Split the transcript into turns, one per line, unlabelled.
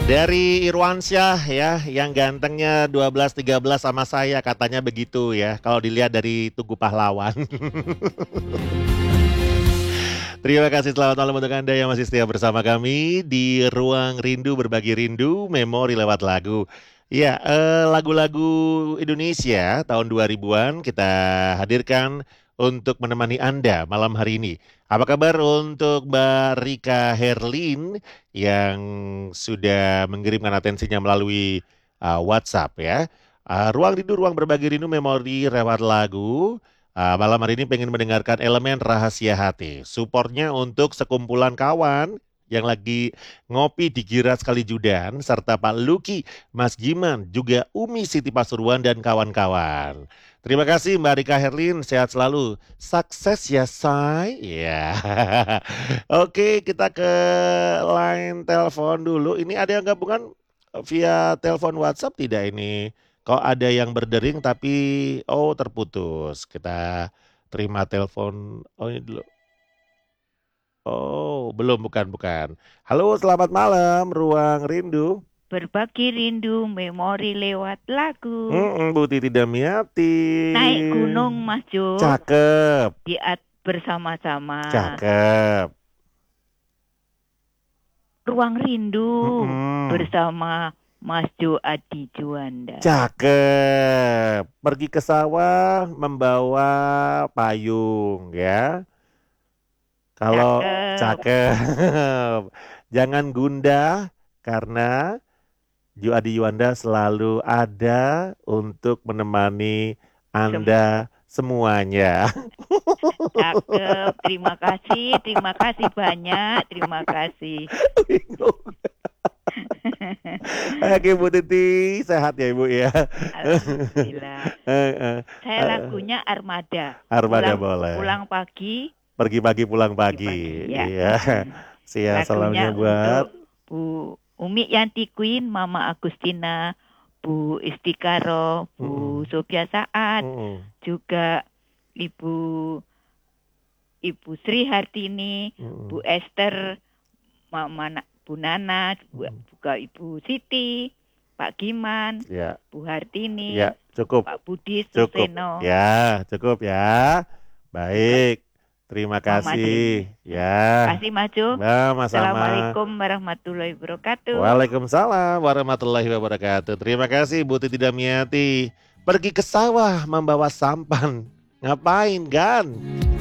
Dari Irwansyah ya, yang gantengnya 12-13 sama saya katanya begitu ya. Kalau dilihat dari Tugu Pahlawan. Terima kasih, selamat malam untuk Anda yang masih setia bersama kami di Ruang Rindu, Berbagi Rindu, Memori lewat lagu. Ya, lagu-lagu Indonesia tahun 2000-an kita hadirkan untuk menemani Anda malam hari ini. Apa kabar untuk Mbak Rika Herlin yang sudah mengirimkan atensinya melalui WhatsApp ya. Ruang Rindu, Ruang Berbagi Rindu, Memori lewat lagu. Malam hari ini pengen mendengarkan elemen rahasia hati. Supportnya untuk sekumpulan kawan yang lagi ngopi di Giras Kalijudan, serta Pak Luki, Mas Giman, juga Umi Siti Pasuruan dan kawan-kawan. Terima kasih Mbak Rika Herlin, sehat selalu. Sukses ya say. Ya. Oke, kita ke line telepon dulu. Ini ada yang gabungan via telepon WhatsApp tidak ini? Kok ada yang berdering tapi terputus. Kita terima telepon. Oh ini dulu. Oh, belum, bukan. Halo, selamat malam, Ruang Rindu.
Berbagi rindu memori lewat lagu.
Bu Titi Damiati.
Naik gunung Mas Jo.
Cakep.
Bersama-sama.
Cakep.
Ruang rindu bersama Mas Jo Adi Juanda.
Cakep. Pergi ke sawah membawa payung ya. Kalau cakep. Jangan gundah karena Jo Adi Juanda selalu ada untuk menemani Anda semuanya.
Cakep, terima kasih banyak, terima kasih.
Oke Bu Titi, sehat ya Ibu ya?
Alhamdulillah. Saya lagunya Armada.
Armada boleh.
Pulang pagi.
Pergi pagi pulang pagi. Iya. Siap, salamnya buat
Bu Umi Yanti Queen, Mama Agustina, Bu Istikaro, Bu Sofia Saat, juga Ibu Sri Hartini, Bu Esther, Mama Bu Nana, juga Ibu Siti, Pak Giman, Bu Hartini,
cukup.
Pak Budi
Suseno. Ya, cukup ya. Baik. Terima kasih. Ya.
Terima kasih Mas Jo.
Sama-sama.
Assalamualaikum warahmatullahi wabarakatuh.
Waalaikumsalam warahmatullahi wabarakatuh. Terima kasih Bu Titi Damiati. Pergi ke sawah membawa sampan. Ngapain, Gan?